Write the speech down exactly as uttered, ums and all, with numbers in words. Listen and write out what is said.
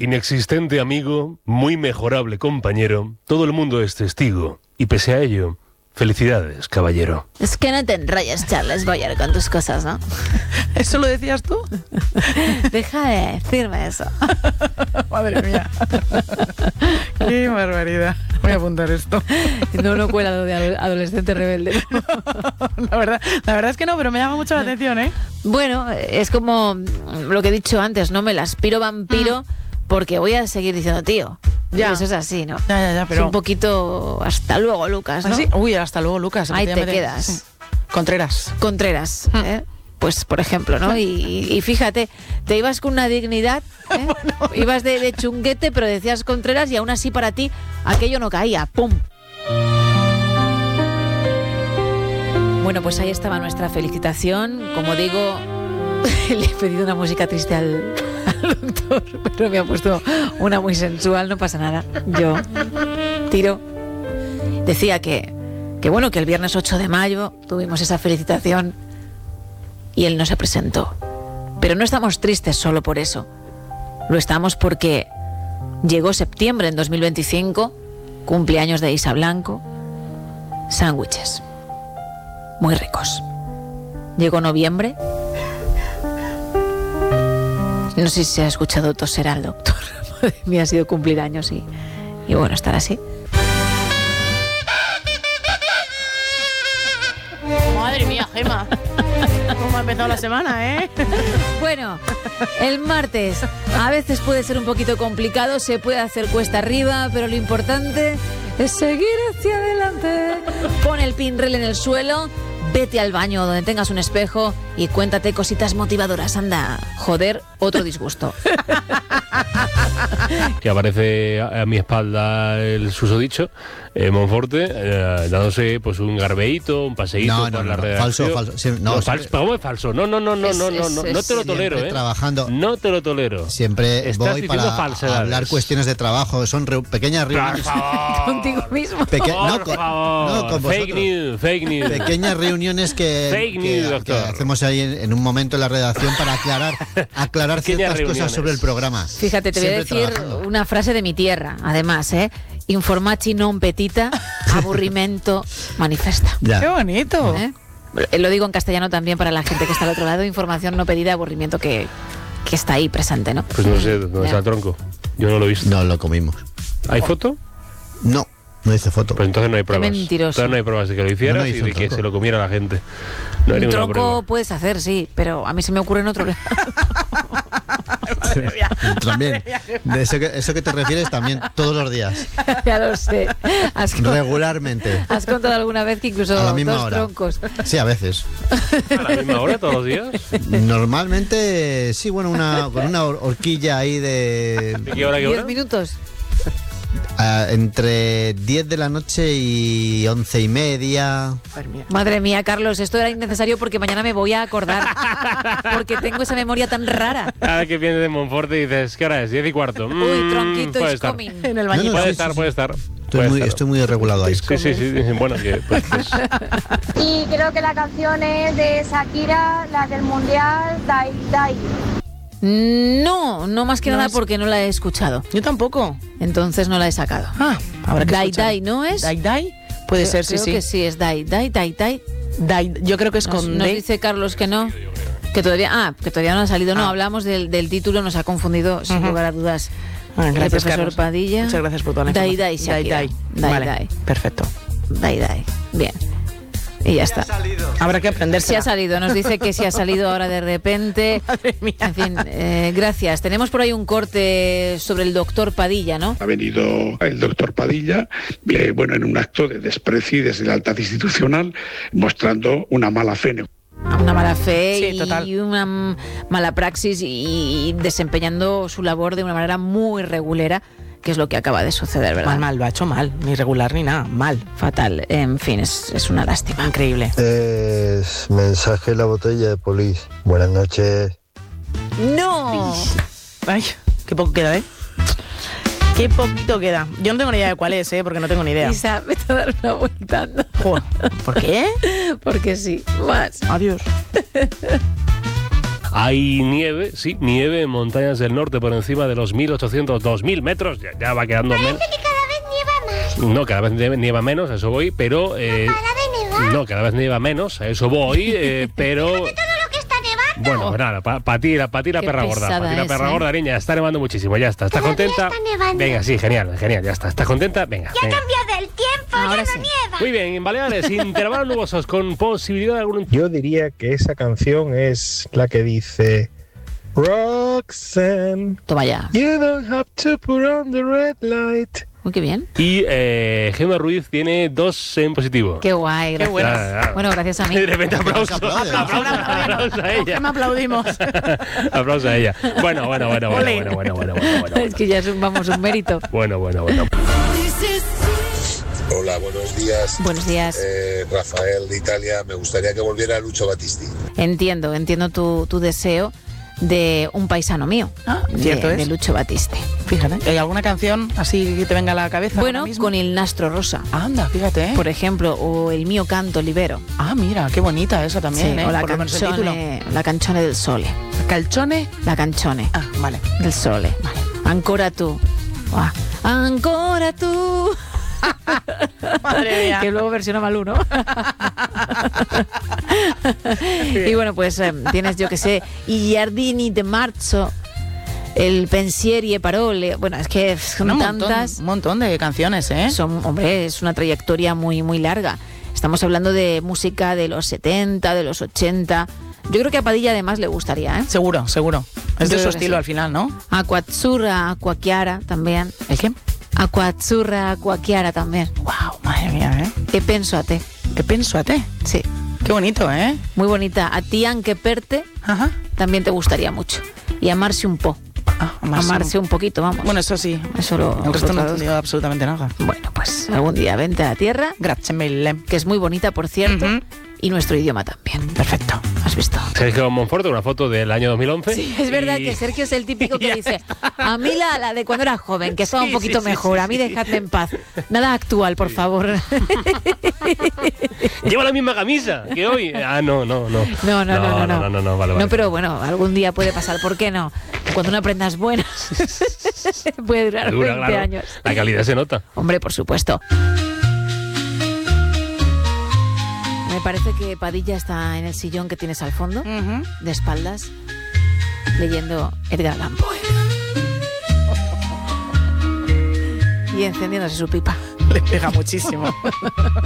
inexistente amigo, muy mejorable compañero, todo el mundo es testigo. Y pese a ello, felicidades, caballero. Es que no te enrolles, Charles Boyer, con tus cosas, ¿no? ¿Eso lo decías tú? Deja de decirme eso. Madre mía. Qué barbaridad. Voy a apuntar esto. No, no cuela lo de adolescente rebelde. La verdad, la verdad es que no, pero me llama mucho la atención, ¿eh? Bueno, es como lo que he dicho antes, ¿no? Me la aspiro vampiro porque voy a seguir diciendo tío. Ya. Eso es así, ¿no? Ya, ya, ya, pero... Es un poquito hasta luego, Lucas, ¿no? ¿Ah, sí? Uy, hasta luego, Lucas. Ahí te Efectivamente. quedas. Sí. Contreras. Contreras, ¿eh? Pues, por ejemplo, ¿no? Y, y fíjate, te ibas con una dignidad, ¿eh? Bueno, ibas de, de chunguete, pero decías Contreras y aún así para ti aquello no caía. ¡Pum! Bueno, pues ahí estaba nuestra felicitación. Como digo, le he pedido una música triste al, al doctor, pero me ha puesto una muy sensual, no pasa nada. Yo tiro. Decía que, que bueno, que el viernes ocho de mayo tuvimos esa felicitación y él no se presentó. Pero no estamos tristes solo por eso. Lo estamos porque llegó septiembre en dos mil veinticinco, cumpleaños de Isa Blanco, sándwiches muy ricos. Llegó noviembre. No sé si se ha escuchado toser al doctor. Madre mía, ha sido cumplir años y, y bueno, estar así. Madre mía, Gema. ¿Cómo ha empezado la semana, eh? Bueno, el martes a veces puede ser un poquito complicado, se puede hacer cuesta arriba, pero lo importante es seguir hacia adelante. Pon el pinrel en el suelo, vete al baño donde tengas un espejo y cuéntate cositas motivadoras. Anda, joder, otro disgusto. Que aparece a, a mi espalda el susodicho, eh, Monforte, eh, dándose pues un garbeíto, un paseíto No, por no, la no, redacción. falso, falso. Sí, no, no, siempre- falso. ¿Cómo es falso? No, no, no, no, Es- no, no, es- no, es- no te lo tolero, siempre ¿eh? trabajando. No te lo tolero. Siempre Estás voy diciendo para falsedades. hablar cuestiones de trabajo. Son reu- pequeñas Por reuniones. favor. Contigo mismo. Peque- no, Por con, favor. no, con Fake vosotros. news, fake news. Pequeñas reuniones que, Fake que- news, que doctor. hacemos ahí en, en un momento en la redacción para aclarar, aclarar Pequeñas ciertas reuniones. cosas sobre el programa. Fíjate, te voy a Siempre decir trabajando. una frase de mi tierra, además, ¿eh? Informaci non petita, aburrimento manifesta. Ya. ¡Qué bonito! ¿Eh? Lo digo en castellano también para la gente que está al otro lado. Información no pedida, aburrimiento que, que está ahí presente, ¿no? Pues no sé, ¿dónde Ya. está el tronco? Yo no lo he visto. No lo comimos. ¿Hay foto? No, no hice foto. Pues entonces no hay pruebas. mentiroso. Entonces no hay pruebas de que lo hicieras No, no y hizo de el que tronco. se lo comiera la gente. No hay Un ninguna tronco prueba. puedes hacer, sí, pero a mí se me ocurre en otro lado. También. De eso que, eso que te refieres también todos los días. Ya lo sé. Has, con- Regularmente. has contado alguna vez que incluso A la misma dos hora. troncos. Sí, a veces. ¿A la misma hora todos los días? Normalmente, sí, bueno, una, con una hor- horquilla ahí de ¿De qué hora, qué hora? Diez minutos. ah, entre diez de la noche y once y media. Madre mía. Madre mía, Carlos, esto era innecesario porque mañana me voy a acordar. Porque tengo esa memoria tan rara. Cada que vienes de Monforte y dices, ¿qué hora es? Diez y cuarto. Uy, Mm, tronquito puede is estar. coming. En el No, bañito. no, Puede sí, estar, sí, puede estar. Estoy puede muy, estar. estoy muy regulado ahí. Sí, sí, sí. Bueno, que, pues, pues, Y creo que la canción es de Shakira, la del Mundial, Dai Dai. No, no más que No nada es- porque no la he escuchado. Yo tampoco. Entonces no la he sacado. Ah, habrá que Dai escuchar. Dai, ¿no es? Dai Dai. Puede Creo- ser, sí, creo sí. que sí, es Dai Dai, Dai Dai. Dai, yo creo que es Nos, con nos D. dice Carlos que no. Que todavía, ah, que todavía no ha salido. No, Ah. hablamos del, del título, nos ha confundido, sin Ujú. lugar a dudas. Ah, el gracias, profesor Carlos. Padilla. Muchas gracias por toda la Dai información. Dai, Shakira. Dai Dai Vale, Dai. perfecto. Dai Dai. Bien. Y ya está. Habrá que Sí aprenderse. ha salido, nos dice que sí ha salido ahora de repente. Madre mía. En fin, eh, gracias. Tenemos por ahí un corte sobre el doctor Padilla, ¿no? Ha venido el doctor Padilla, eh, bueno, en un acto de desprecio y deslealtad institucional, mostrando una mala fe. Una mala fe Sí, y total. una mm, mala praxis y, y desempeñando su labor de una manera muy regulera, que es lo que acaba de suceder, ¿verdad? Mal, mal, lo ha hecho mal. Ni regular ni nada. Mal. Fatal. En fin, es, es una lástima. Increíble. Es mensaje en la botella de polis. Buenas noches. ¡No! Ay, qué poco queda, ¿eh? Qué poquito queda. Yo no tengo ni idea de cuál es, ¿eh? Porque no tengo ni idea. Isa, vete a dar una vuelta. anda. Joder, ¿por qué? Porque sí, más. Adiós. Hay nieve, sí, nieve en montañas del norte por encima de los mil ochocientos, dos mil metros. Ya, ya va quedando menos. Parece que cada vez nieva más. No, cada vez nieva, nieva menos, a eso voy, pero... Eh, ¿No para de nevar? no, cada vez nieva menos, a eso voy, eh, pero... Todo lo que está nevando. Bueno, pues nada, para pa ti, la, pa ti la Qué perra gorda. pesada Para ti la es, perra ¿eh? gorda, niña. Está nevando muchísimo, ya está. ¿Estás Todavía contenta? está nevando. Venga, sí, genial, genial, ya está. ¿Estás contenta? Venga, Ya ha venga. cambiado el tiempo, Ahora ya sí. no nieva. Muy bien, en Baleares, intervalos nubosos con posibilidad de algún... Yo diría que esa canción es la que dice Roxanne, Toma ya. you don't have to put on the red light. Uy, qué bien. Y eh, Gemma Ruiz tiene dos en positivo. Qué guay, gracias. bueno. Ah, ah. Bueno, gracias a mí. De repente aplauso. aplaude. Aplauso, aplauso a ella. Me aplaudimos. Aplauso a ella. Bueno, bueno, bueno, bueno, Ole. bueno, bueno, bueno, bueno, bueno, Es que ya es un, vamos, un mérito. bueno, bueno, bueno. Hola, buenos días. Buenos días. Eh, Rafael de Italia. Me gustaría que volviera Lucio Battisti. Entiendo, entiendo tu, tu deseo de un paisano mío. Ah, de, cierto es. de Lucio Battisti. Fíjate, ¿hay alguna canción así que te venga a la cabeza? Bueno, ahora mismo? con il nastro rosa, Anda, fíjate, ¿eh? por ejemplo, o el mio canto libero. Ah, mira, qué bonita esa también, Sí, ¿eh? o la Por lo menos el título. canzone, la canzone del sole. ¿Calchone? La canzone Ah, vale. del sole. Vale. Ancora tu. Buah. Ancora tu. Madre mía. Que luego versiona Malú, ¿no? Y bueno, pues eh, tienes, yo que sé, I giardini de marzo, el pensieri e parole. Bueno, es que son un montón, tantas. un montón de canciones, ¿eh? Son, hombre, es una trayectoria muy, muy larga. Estamos hablando de música de los setenta, de los ochenta. Yo creo que a Padilla además le gustaría, ¿eh? Seguro, seguro. Es Yo de su creo que estilo sí. al final, ¿no? Aquazzurra, Aquachiara también. ¿El qué? Aquazzurra, Aquachiara también. Wow, madre mía, ¿eh? ¿Qué penso a te? ¿Qué penso a te? Sí, Qué bonito, ¿eh? muy bonita. A ti, aunque perte, Ajá. también te gustaría mucho. Y amarse un po. Ah, amarse Amarse un poquito, vamos. Bueno, eso sí. Eso lo, El resto lo no he traduzco. entendido absolutamente nada. Bueno, pues algún día vente a la tierra, Grazie mille. que es muy bonita, por cierto, Ujú. y nuestro idioma también. Perfecto. ¿Has visto? Sergio Monforte, una foto del año dos mil once. Sí, es verdad y- que Sergio es el típico que dice, a mí la, la de cuando era joven, que estaba un Sí, poquito sí, sí, mejor, sí, a mí sí. dejadme en paz. Nada actual, por favor. Lleva la misma camisa que hoy. Ah, no, no, no. No, no, no, no. no, no, no, no, vale, vale. No, pero bueno, algún día puede pasar, ¿por qué no? Cuando una prenda es buena, puede durar Dura, veinte claro. años. La calidad se nota. Hombre, por supuesto. Me parece que Padilla está en el sillón que tienes al fondo, Ujú. de espaldas, leyendo Edgar Allan Poe. Y encendiéndose su pipa. Le pega muchísimo.